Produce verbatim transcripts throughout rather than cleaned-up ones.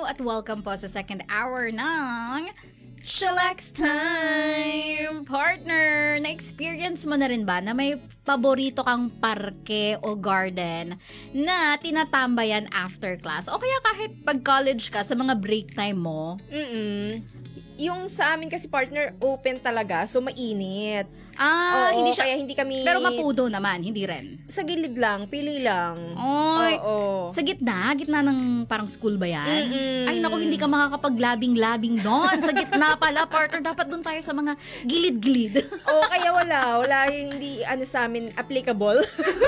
at welcome po sa second hour ng Chillax Time! Partner, na-experience mo na rin ba na may paborito kang parke o garden na tinatambayan after class? O kaya kahit pag college ka, sa mga break time mo? Mm-mm. Yung sa amin kasi partner, open talaga, so mainit. Ah, Oo, hindi siya, kaya hindi kami... pero mapudo naman, hindi rin. Sa gilid lang, pili lang. Oy, Oo. sa gitna, gitna ng parang school ba yan? Mm-mm. Ay naku, hindi ka makakapaglabing-labing doon. Sa gitna pala, partner, dapat doon tayo sa mga gilid-gilid. Oo, kaya wala. Wala yung hindi, ano sa amin, applicable.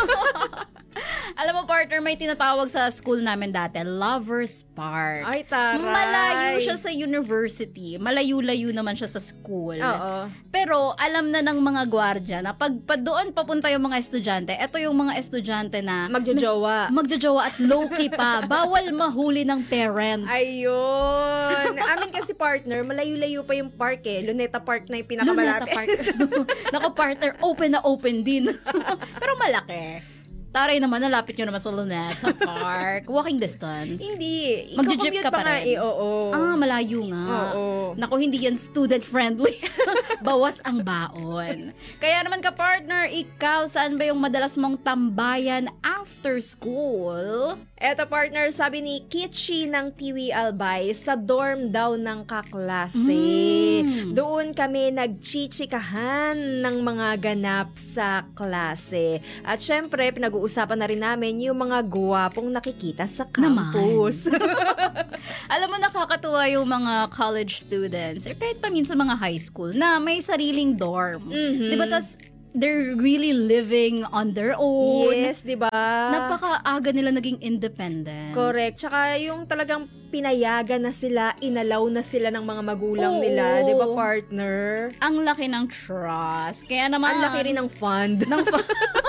Alam mo, partner, may tinatawag sa school namin dati, Lovers Park. Ay, taray. Malayo siya sa university. Malayo-layo naman siya sa school. Oo. Pero alam na ng mga gwardya na pag pa doon papunta yung mga estudyante, eto yung mga estudyante na Magjojowa. magjojowa at low-key pa. Bawal mahuli ng parents. Ayun. Amin kasi partner, malayo-layo pa yung park eh. Luneta Park na yung Luneta pinakamalapit. Park. Naku, partner, open na open din. Pero malaki. Taray naman, nalapit nyo naman sa Luneta Park. Walking distance. Hindi. Magje-jeep Iko-commute ka pa nga rin? eh, oo. Ah, malayo nga. Oo. Naku, hindi yan student-friendly. Bawas ang baon. Kaya naman ka, partner, ikaw, saan ba yung madalas mong tambayan after school? Eto partner, sabi ni Kichi ng Tiwi Albay, sa dorm daw ng kaklase. Mm. Doon kami nagchichikahan ng mga ganap sa klase. At syempre, pinag-uusapan na rin namin yung mga guwapong nakikita sa campus. Alam mo, nakakatuwa yung mga college students or kahit pa minsan mga high school na may sariling dorm. Mhm. Diba? Tas they're really living on their own. Yes, di ba? Napakaaga nila naging independent. Correct. Tsaka yung talagang pinayagan na sila, inalaw na sila ng mga magulang Oo. nila. Di ba, partner? Ang laki ng trust. Kaya naman... Ang laki rin ng fund. ng fa-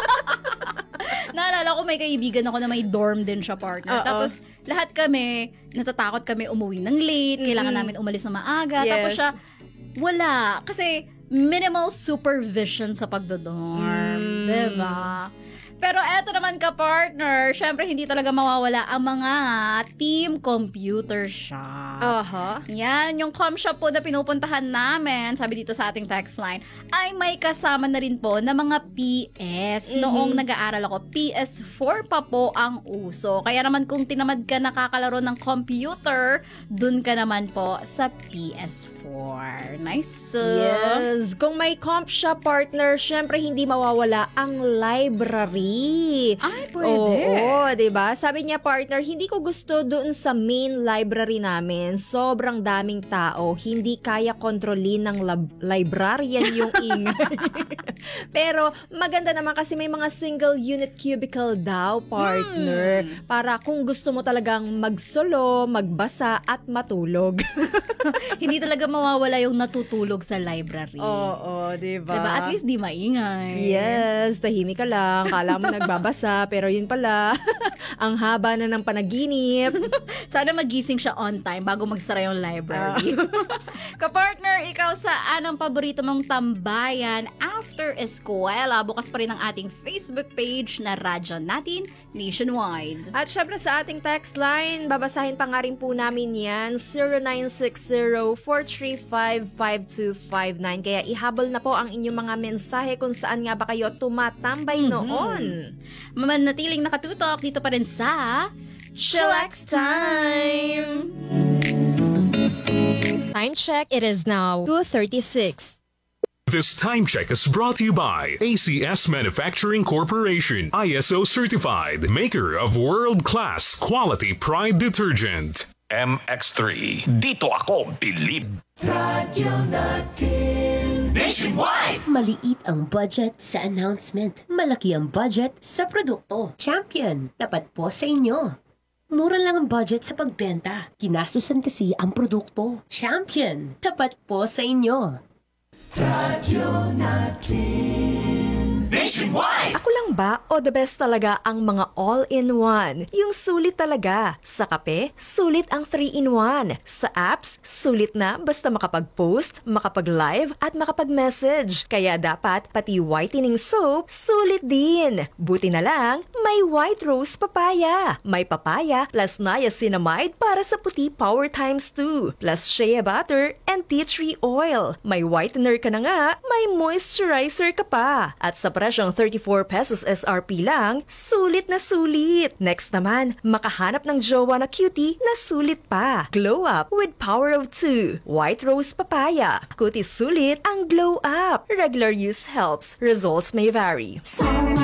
Naalala ko may kaibigan ako na may dorm din siya, partner. Oo. Tapos lahat kami, natatakot kami umuwi ng late, kailangan Mm-mm. namin umalis na maaga. Yes. Tapos siya, wala. Kasi minimal supervision sa pagdodorm. Mm. Diba? Pero eto naman ka, partner, syempre hindi talaga mawawala ang mga team computer shop. Aha. Yan, yung com shop po na pinupuntahan namin, sabi dito sa ating text line, ay may kasama na rin po na mga P S. Mhm. Noong nag-aaral ako, P S four pa po ang uso. Kaya naman kung tinamad ka nakakalaro ng computer, dun ka naman po sa P S four. Nice. Yes. Kung may comp shop partner, syempre hindi mawawala ang library. Ay, pwede. Oo, diba? Sabi niya, partner, hindi ko gusto doon sa main library namin. Sobrang daming tao. Hindi kaya kontrolin ng lab- librarian yung ingay. Pero maganda naman kasi may mga single unit cubicle daw, partner. Hmm. Para kung gusto mo talagang magsolo, magbasa at matulog. Hindi talaga mawawala yung natutulog sa library. Oo, diba? Diba? At least di maingay. Yes, tahimik ka lang. Kala mo nagbabasa, pero yun pala, ang haba na ng panaginip. Sana magising siya on time bago magsara yung library. Kapartner, ikaw saan ang paborito mong tambayan after eskwela? Bukas pa rin ang ating Facebook page na Radyo Natin Nationwide. At syempre sa ating text line, babasahin pa nga rin po namin yan, zero nine six zero, four three five, five two five nine. Kaya ihabol na po ang inyong mga mensahe kung saan nga ba kayo tumatambay Mhm. noon. Manatiling nakatutok dito pa rin sa Chillax Time! Time check, it is now two thirty-six. This time check is brought to you by A C S Manufacturing Corporation, I S O certified, maker of world-class quality Pride detergent. M X three. Dito ako bilib. Nationwide! Maliit ang budget sa announcement. Malaki ang budget sa produkto. Champion, tapat po sa inyo. Mura lang ang budget sa pagbenta. Ginastusan kasi ang produkto. Champion, tapat po sa inyo. Nationwide! Ako lang ba o the best talaga ang mga all-in-one? Yung sulit talaga. Sa kape, sulit ang three in one. Sa apps, sulit na basta makapag-post, makapag-live at makapag-message. Kaya dapat pati whitening soap, sulit din. Buti na lang, may white rose papaya. May papaya plus niacinamide para sa puti power times two. Plus shea butter and tea tree oil. May whitener ka na nga, may moisturizer ka pa. At sa presyong thirty-four pesos S R P lang, sulit na sulit. Next naman, makahanap ng jowa na cutie na sulit pa. Glow up with power of two. White rose papaya. Kutis sulit ang glow up. Regular use helps. Results may vary.